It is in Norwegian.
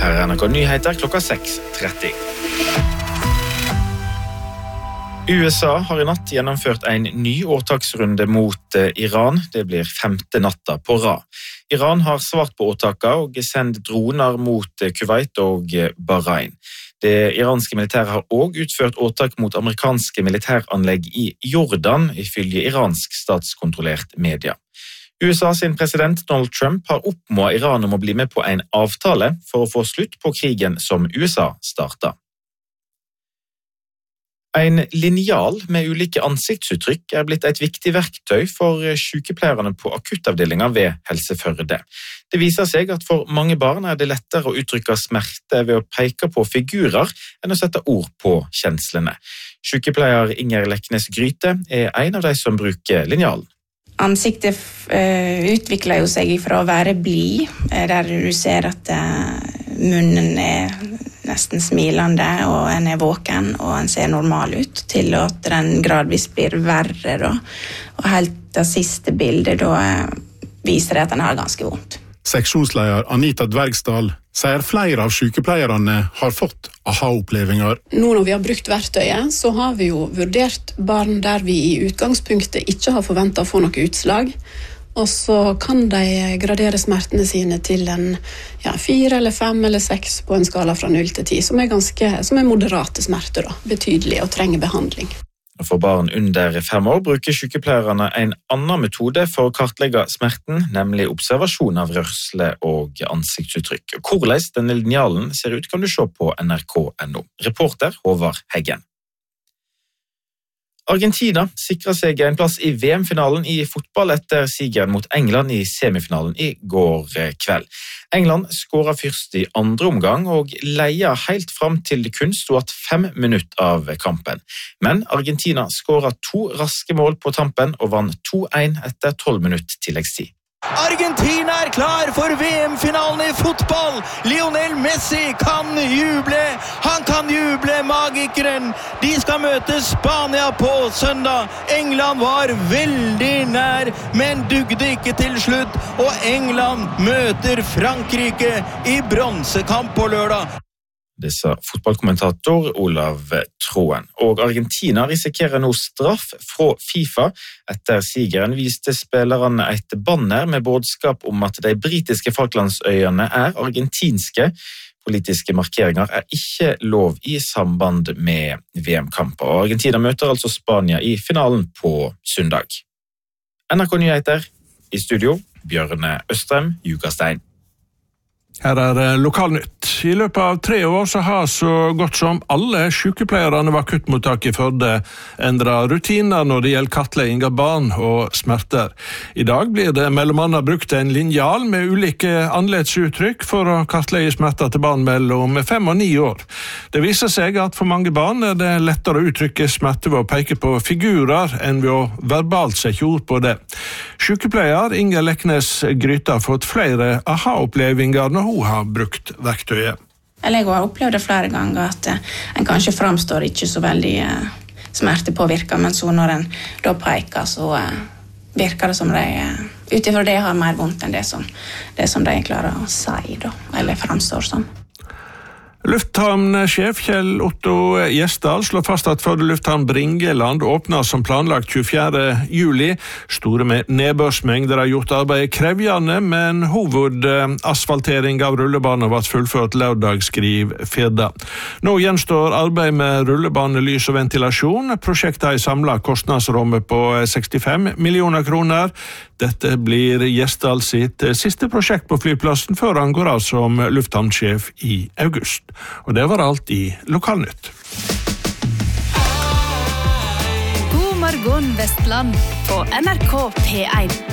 Her NRK Nyheter klokka 6:30. USA har i natt gjennomført en ny åtaksrunde mot Iran. Det blir 5. natta på rad. Iran har svart på åtaket og sendt droner mot Kuwait og Bahrain. Det iranske militæret har også utført åtak mot amerikanske militæranlegg i Jordan, ifølge iransk statskontrollert media. USA sin president Donald Trump har oppfordret Iran om å bli med på en avtale for å få slutt på krigen som USA startet. En linjal med ulike ansiktsuttrykk er blitt et viktig verktøy for sykepleierne på akuttavdelingen ved Helse Førde. Det viser seg at for mange barn er det lettere å uttrykke smerte ved å peke på figurer enn å sette ord på kjenslene. Sykepleier Inger Leknes Gryte er en av de som bruker linjalen. Ansiktet utvikler jo seg fra å være blid, der du ser at munnen er nesten smilende, og en er våken, og en ser normal ut, til at den gradvis blir verre. Da. Og helt det siste bildet, da viser det at den har ganske vondt. Seksjonsleder Anita Dvergsdal sier flere av sykepleierne har fått aha-opplevelser. Nå når vi har brukt verktøyet, så har vi jo vurdert barn der vi i utgangspunktet ikke har forventet å få noe utslag. Og så kan de gradere smertene sine til en 4 eller 5 eller 6 på en skala fra 0 til 10, som er moderate smerter, da, betydelige og trenger behandling. For barn under 5 år bruker sykepleierne en annen metode for å kartlegge smerten, nemlig observasjon av rørsle og ansiktsuttrykk. Hvordan denne linjalen ser ut kan du se på nrk.no. Reporter Håvard Heggen. Argentina sikret seg en plass i VM-finalen i fotball etter sigeren mot England i semifinalen i går kveld. England skåret først i andre omgang og leia helt fram til det kun sto at 5 minutter av kampen. Men Argentina skåret 2 raske mål på tampen og vant 2-1 etter 12 minutter tilleggstid. Argentina er klar for VM-finalen i fotball. Lionel Messi kan juble. Han kan juble, magikeren. De skal møte Spania på søndag. England var veldig nær, men dugde ikke til slutt. Og England møter Frankrike i bronsekamp på lørdag. Det sa fotballkommentator Olav Troen. Og Argentina risikerer nå straff fra FIFA. Etter sigeren viste spillerne et banner med budskap om at de britiske Falklandsøyene er argentinske. Politiske markeringer er ikke lov i samband med VM-kamper. Argentina møter altså Spania i finalen på søndag. NRK Nyheter i studio, Bjørne Østrem, Jukastein. Her er Lokalnytt. I løpet av 3 år så har så godt som alle sykepleierne ved akuttmottak i Førde endret rutiner når det gjelder kartlegging av barn og smerter. I dag blir det mellom annet brukt en linjal med ulike ansiktsuttrykk for å kartlegge smerter til barn mellom 5 og 9 år. Det viser seg at for mange barn er det lettere å uttrykke smerte ved å peke på figurer enn ved å verbalt sette ord på det. Sykepleier Inger Leknes Gryte har fått flere aha-opplevelser når hun har brukt verktøyet. Jeg har opplevd det flere ganger at en kanskje framstår ikke så veldig smertepåvirket, men så når en da peker, så virker det som de, utifra det, har mer vondt enn det som de klarer å si, da, eller framstår som. Lufthavnsjef Kjell Otto Gjesdal slår fast at Førde lufthavn Bringeland åpner som planlagt 24. juli. Store nedbørsmengder har gjort arbeidet krevjende, men hovedasfaltering av rullebanen var fullført lørdag, skriver Firda. Nå gjenstår arbeid med rullebane, lys og ventilasjon. Prosjektet har en samlet kostnadsramme på 65 millioner kroner. Dette blir Gjesdal sitt siste prosjekt på flyplassen før han går av som lufthavnsjef i august. Og det var alt i Lokalnytt. God morgen Vestland på NRK P1.